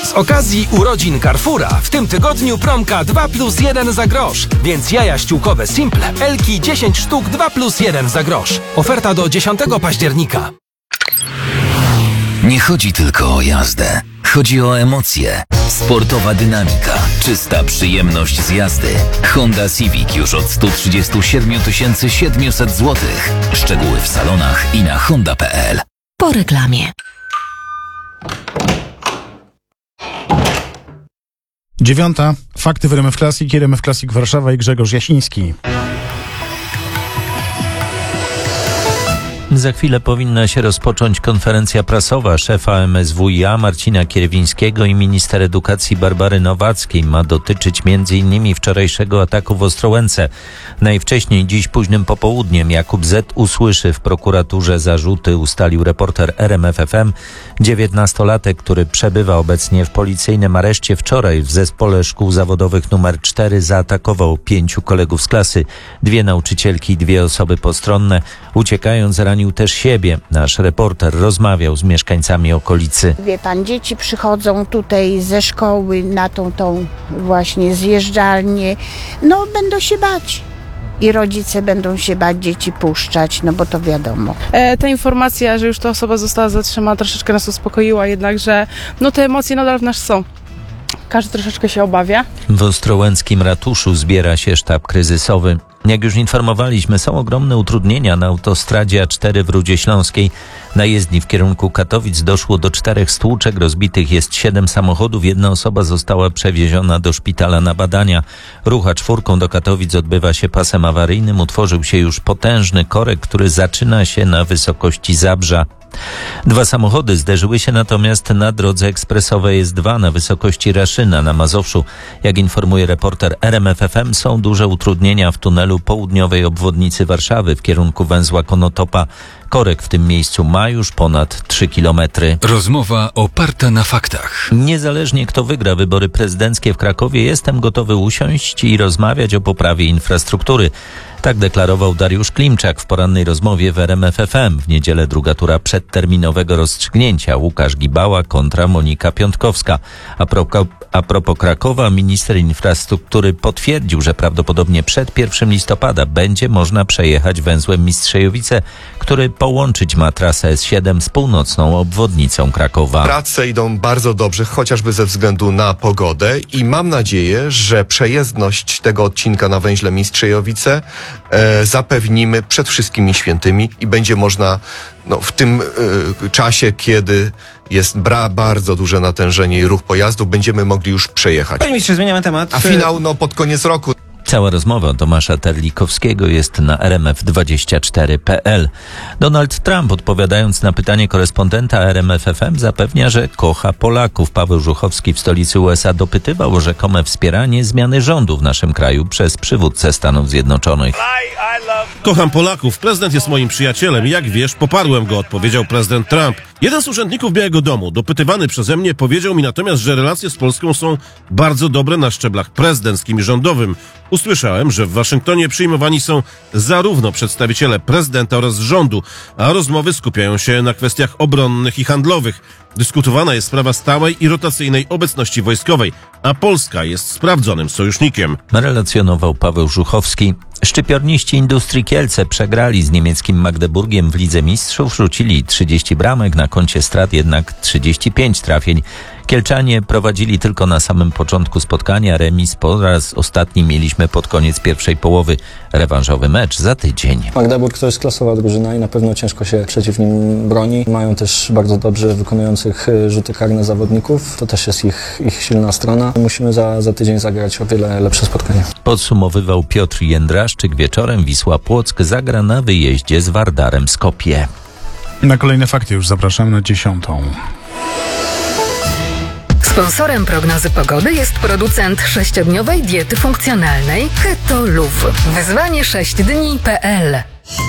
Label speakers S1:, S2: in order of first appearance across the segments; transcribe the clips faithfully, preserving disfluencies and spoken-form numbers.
S1: Z okazji urodzin Carrefoura w tym tygodniu promka dwa plus jeden za grosz, więc jaja ściółkowe Simple Elki dziesięć sztuk dwa plus jeden za grosz. Oferta do dziesiątego października.
S2: Nie chodzi tylko o jazdę. Chodzi o emocje. Sportowa dynamika, czysta przyjemność z jazdy. Honda Civic już od sto trzydzieści siedem tysięcy siedemset złotych. Szczegóły w salonach i na honda kropka p l.
S3: Po reklamie.
S4: Dziewiąta. Fakty w R M F Classic, R M F Classic Warszawa i Grzegorz Jasiński.
S5: Za chwilę powinna się rozpocząć konferencja prasowa szefa M S W i A Marcina Kierwińskiego i minister edukacji Barbary Nowackiej. Ma dotyczyć między innymi wczorajszego ataku w Ostrołęce. Najwcześniej dziś późnym popołudniem Jakub Z. usłyszy w prokuraturze zarzuty, ustalił reporter R M F F M. dziewiętnastolatek, który przebywa obecnie w policyjnym areszcie, wczoraj w zespole szkół zawodowych numer cztery zaatakował pięciu kolegów z klasy. Dwie nauczycielki i dwie osoby postronne. Uciekając ranił też siebie. Nasz reporter rozmawiał z mieszkańcami okolicy.
S6: Wie pan, dzieci przychodzą tutaj ze szkoły na tą, tą właśnie zjeżdżalnię. No, będą się bać. I rodzice będą się bać dzieci puszczać, no bo to wiadomo.
S7: E, ta informacja, że już ta osoba została zatrzymana, troszeczkę nas uspokoiła, jednakże no te emocje nadal w nas są. Każdy troszeczkę się obawia.
S5: W ostrołęckim ratuszu zbiera się sztab kryzysowy. Jak już informowaliśmy, są ogromne utrudnienia na autostradzie A cztery w Rudzie Śląskiej. Na jezdni w kierunku Katowic doszło do czterech stłuczek, rozbitych jest siedem samochodów. Jedna osoba została przewieziona do szpitala na badania. Ruch A cztery do Katowic odbywa się pasem awaryjnym. Utworzył się już potężny korek, który zaczyna się na wysokości Zabrza. Dwa samochody zderzyły się natomiast na drodze ekspresowej S dwa na wysokości Raszyna na Mazowszu. Jak informuje reporter R M F F M, są duże utrudnienia w tunelu południowej obwodnicy Warszawy w kierunku węzła Konotopa. Korek w tym miejscu ma już ponad trzy kilometry.
S2: Rozmowa oparta na faktach.
S5: Niezależnie kto wygra wybory prezydenckie w Krakowie, jestem gotowy usiąść i rozmawiać o poprawie infrastruktury. Tak deklarował Dariusz Klimczak w porannej rozmowie w R M F F M. W niedzielę druga tura przedterminowego rozstrzygnięcia. Łukasz Gibała kontra Monika Piątkowska. A propos, a propos Krakowa, minister infrastruktury potwierdził, że prawdopodobnie przed pierwszego listopada będzie można przejechać węzłem Mistrzejowice, który połączyć ma trasę S siedem z północną obwodnicą Krakowa.
S8: Prace idą bardzo dobrze, chociażby ze względu na pogodę i mam nadzieję, że przejezdność tego odcinka na węźle Mistrzejowice e, zapewnimy przed wszystkimi świętymi i będzie można no, w tym e, czasie, kiedy jest bra, bardzo duże natężenie i ruch pojazdów, będziemy mogli już przejechać.
S9: Panie ministrze, zmieniamy temat.
S8: A finał no, pod koniec roku.
S5: Cała rozmowa Tomasza Terlikowskiego jest na r m f dwadzieścia cztery kropka p l. Donald Trump, odpowiadając na pytanie korespondenta R M F F M, zapewnia, że kocha Polaków. Paweł Żuchowski w stolicy U S A dopytywał o rzekome wspieranie zmiany rządu w naszym kraju przez przywódcę Stanów Zjednoczonych.
S10: Kocham Polaków. Prezydent jest moim przyjacielem. Jak wiesz, poparłem go, odpowiedział prezydent Trump. Jeden z urzędników Białego Domu, dopytywany przeze mnie, powiedział mi natomiast, że relacje z Polską są bardzo dobre na szczeblach prezydenckim i rządowym. Usłyszałem, że w Waszyngtonie przyjmowani są zarówno przedstawiciele prezydenta oraz rządu, a rozmowy skupiają się na kwestiach obronnych i handlowych. Dyskutowana jest sprawa stałej i rotacyjnej obecności wojskowej, a Polska jest sprawdzonym sojusznikiem.
S5: Relacjonował Paweł Żuchowski. Szczypiorniści Industrii Kielce przegrali z niemieckim Magdeburgiem w Lidze Mistrzów, rzucili trzydzieści bramek, na koncie strat jednak trzydzieści pięć trafień. Kielczanie prowadzili tylko na samym początku spotkania, remis po raz ostatni mieliśmy pod koniec pierwszej połowy. Rewanżowy mecz za tydzień.
S11: Magdeburg to jest klasowa drużyna i na pewno ciężko się przeciw nim broni. Mają też bardzo dobrze wykonujących rzuty karne zawodników. To też jest ich, ich silna strona. Musimy za, za tydzień zagrać o wiele lepsze spotkanie.
S5: Podsumowywał Piotr Jędraszczyk. Wieczorem Wisła Płock zagra na wyjeździe z Wardarem Skopje.
S4: Na kolejne fakty już zapraszam na dziesiątą.
S3: Sponsorem prognozy pogody jest producent sześciodniowej diety funkcjonalnej Keto Luv. Wyzwanie sześć dni kropka p l.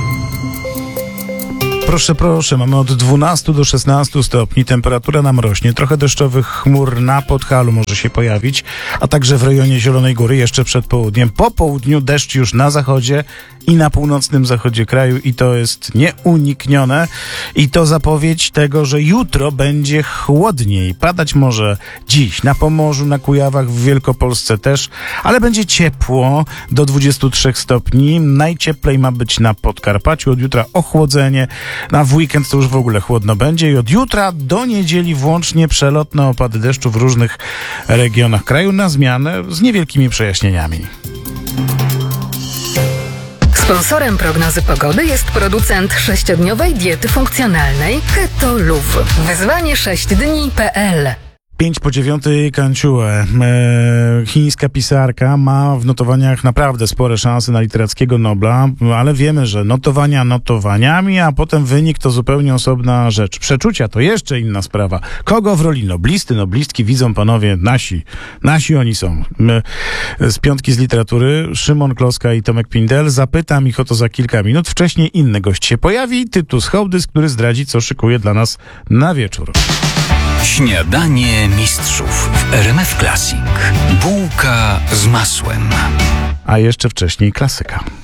S4: Proszę, proszę, mamy od dwunastu do szesnastu stopni, temperatura nam rośnie, trochę deszczowych chmur na Podhalu może się pojawić, a także w rejonie Zielonej Góry jeszcze przed południem. Po południu deszcz już na zachodzie i na północnym zachodzie kraju i to jest nieuniknione. I to zapowiedź tego, że jutro będzie chłodniej. Padać może dziś na Pomorzu, na Kujawach, w Wielkopolsce też, ale będzie ciepło do dwudziestu trzech stopni. Najcieplej ma być na Podkarpaciu. Od jutra ochłodzenie. Na w weekend to już w ogóle chłodno będzie i od jutra do niedzieli włącznie przelotne opady deszczu w różnych regionach kraju na zmianę z niewielkimi przejaśnieniami.
S3: Sponsorem prognozy pogody jest producent sześciodniowej diety funkcjonalnej Keto Love. Wyzwanie sześć dni kropka p l.
S4: Pięć po dziewiątej Kanciue. E, chińska pisarka ma w notowaniach naprawdę spore szanse na literackiego Nobla, ale wiemy, że notowania notowaniami, a potem wynik to zupełnie osobna rzecz. Przeczucia to jeszcze inna sprawa. Kogo w roli noblisty, noblistki widzą panowie nasi? Nasi oni są. E, z piątki z literatury Szymon Kloska i Tomek Pindel. Zapytam ich o to za kilka minut. Wcześniej inny gość się pojawi. Tytus Hołdys, który zdradzi, co szykuje dla nas na wieczór.
S2: Śniadanie mistrzów w R M F Classic. Bułka z masłem.
S4: A jeszcze wcześniej klasyka.